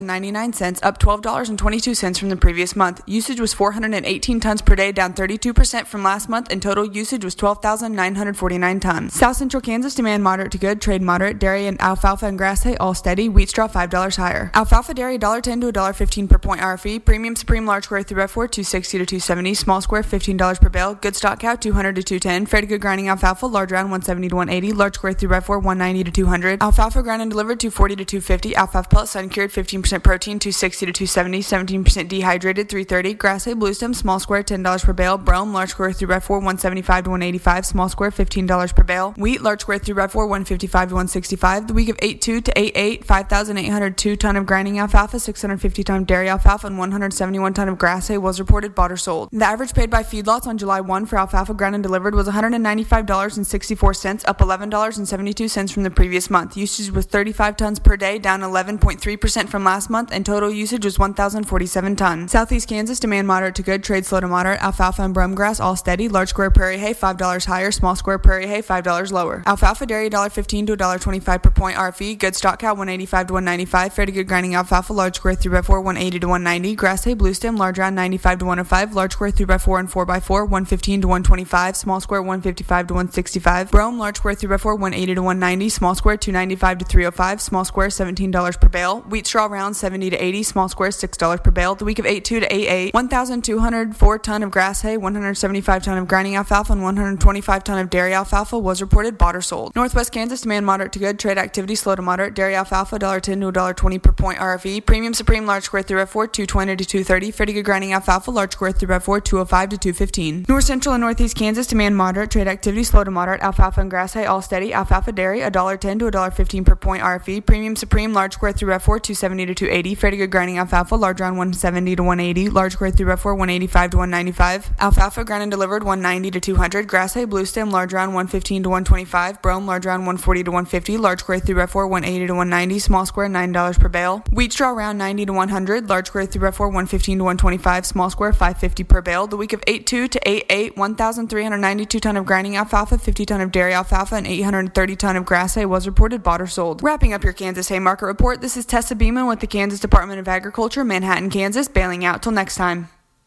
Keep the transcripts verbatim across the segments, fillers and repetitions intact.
ninety-nine cents, up twelve dollars and twenty-two cents from the previous month. Usage was four hundred eighteen tons per day, down thirty-two percent from last month, and total usage was twelve thousand nine hundred forty-nine tons. South Central Kansas demand moderate to good, trade moderate, dairy and alfalfa and grass hay all steady, wheat straw five dollars higher. Alfalfa dairy one dollar ten to one dollar fifteen per point R F E, premium supreme large square three by four two sixty to two seventy, small square fifteen dollars per bale, good stock cow two hundred to two ten, fair to good grinding alfalfa large round one seventy to one eighty, large square three by four one ninety to two hundred, alfalfa ground and delivered two forty to two fifty, alfalfa pellet sun cured fifteen percent protein two sixty to two seventy, seventeen percent dehydrated three thirty, grass hay blue stem small square ten dollars per bale, brome large square three by four one seventy-five to one eighty-five, small square fifteen dollars per bale, wheat large square three by four one fifty-five to one sixty-five. The week of eight two to eight eight, five thousand eight hundred two ton of grinding alfalfa, six hundred fifty ton of dairy alfalfa, and one hundred seventy-one ton of grass hay was reported bought or sold. The average paid by feedlots on July first for alfalfa ground and delivered was one hundred ninety-five dollars and sixty-four cents, up eleven dollars and seventy-two cents from the previous month. Usage was thirty-five tons per day, down eleven point three percent from last month, and total usage was one thousand forty-seven tons. Southeast Kansas demand moderate to good, trade slow to moderate, alfalfa and brome grass all steady, large square prairie hay five dollars higher, small square prairie hay five dollars lower. Alfalfa dairy one dollar fifteen to one dollar twenty-five per point R F E, good stock cow one eighty-five to one ninety-five, fair to good grinding alfalfa large square three by four one eighty to one ninety, grass hay blue stem large round ninety-five to one oh five, large square three by four and four by four one fifteen to one twenty-five, small square one fifty-five to one sixty-five, brome large square three by four one eighty to one ninety, small square two ninety-five to three oh five, small square seventeen dollars per bale, wheat straw round seventy to eighty, small square six dollars per bale. The week of eight two to eight eight, one thousand two hundred four ton of grass hay, one hundred seventy-five ton of grinding alfalfa, and one hundred twenty-five ton of dairy alfalfa was reported bought or sold. Northwest Kansas demand moderate to good, trade activity slow to moderate, dairy alfalfa one dollar ten to one dollar twenty per point R F E, premium supreme large square three by four two twenty to two thirty, fair to good grinding alfalfa large square three by four two oh five to two fifteen. North Central and Northeast Kansas demand moderate, trade activity slow to moderate, alfalfa and grass hay all steady, alfalfa dairy one dollar ten to one dollar fifteen per point R F E, premium supreme large square three by four two seventy to two eighty, fair to good grinding alfalfa large round one seventy to one eighty, large square three by four one eighty-five to one ninety-five, alfalfa ground and delivered one ninety to two hundred, grass hay blue stem large round one fifteen to one twenty-five, brome large round one forty to one fifty, large square three by four one eighty to one ninety, small square nine dollars per bale, wheat straw round ninety to one hundred, large square three by four one fifteen to one twenty-five, small square five fifty per bale. The week of eight two to eight eight, one thousand three hundred ninety-two ton of grinding alfalfa, fifty ton of dairy alfalfa, and eight hundred thirty ton of grass hay was reported bought or sold. Wrapping up your Kansas hay market report, this is Tessa Beeman with the Kansas Department of Agriculture, Manhattan, Kansas, bailing out. Till next time.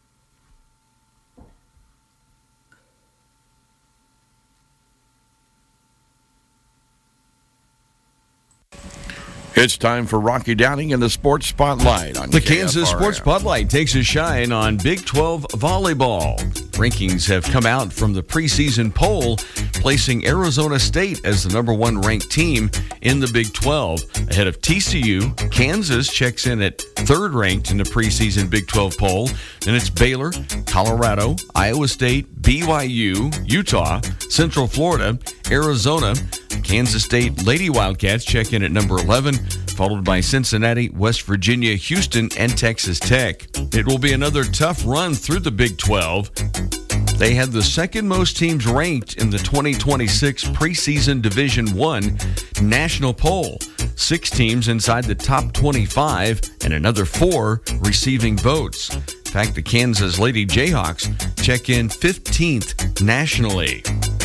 It's time for Rocky Downing in the Sports Spotlight on The K F R M. Kansas Sports Spotlight takes a shine on Big twelve volleyball. Rankings have come out from the preseason poll, placing Arizona State as the number one ranked team in the Big twelve. Ahead of T C U, Kansas checks in at third ranked in the preseason Big twelve poll. Then it's Baylor, Colorado, Iowa State, B Y U, Utah, Central Florida, Arizona. Kansas State Lady Wildcats check in at number eleven, followed by Cincinnati, West Virginia, Houston, and Texas Tech. It will be another tough run through the Big twelve. They had the second most teams ranked in the twenty twenty-six preseason Division One national poll. Six teams inside the top twenty-five and another four receiving votes. In fact, the Kansas Lady Jayhawks check in fifteenth nationally.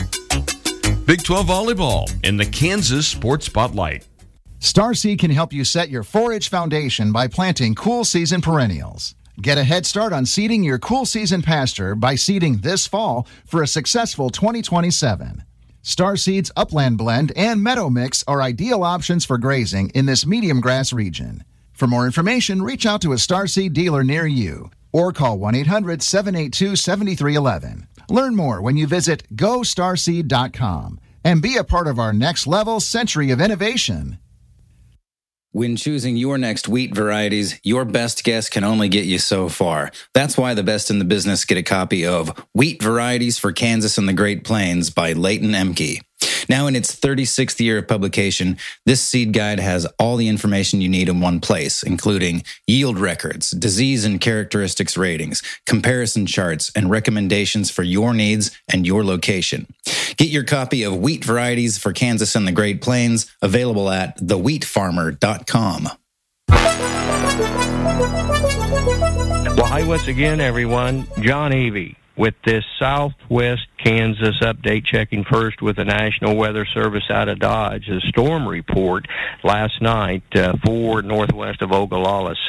Big twelve volleyball in the Kansas Sports Spotlight. Starseed can help you set your four H foundation by planting cool season perennials. Get a head start on seeding your cool season pasture by seeding this fall for a successful twenty twenty-seven. Starseed's Upland Blend and Meadow Mix are ideal options for grazing in this medium grass region. For more information, reach out to a Starseed dealer near you or call one eight hundred seven eight two seven three one one. Learn more when you visit go starseed dot com and be a part of our next level century of innovation. When choosing your next wheat varieties, your best guess can only get you so far. That's why the best in the business get a copy of Wheat Varieties for Kansas and the Great Plains by Leighton Emke. Now in its thirty-sixth year of publication, this seed guide has all the information you need in one place, including yield records, disease and characteristics ratings, comparison charts, and recommendations for your needs and your location. Get your copy of Wheat Varieties for Kansas and the Great Plains, available at the wheat farmer dot com. Well, hi once again, everyone. John Avey with this Southwest Kansas update, checking first with the National Weather Service out of Dodge. A storm report last night uh, for northwest of Ogallala.